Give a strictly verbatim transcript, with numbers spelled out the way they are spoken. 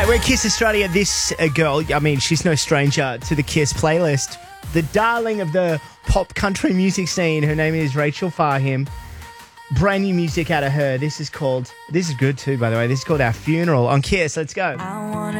Hey, we're Kiss Australia. This uh, girl, I mean, she's no stranger to the Kiss playlist. The darling of the pop country music scene. Her name is Rachel Fahim. Brand new music out of her. This is called, this is good too, by the way. This is called Our Funeral on Kiss. Let's go.